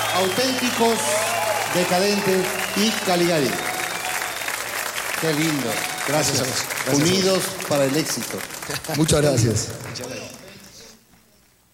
Auténticos, Decadentes y Caligari. Qué lindo. Gracias. Gracias. Unidos para el éxito. Muchas gracias. Muchas gracias.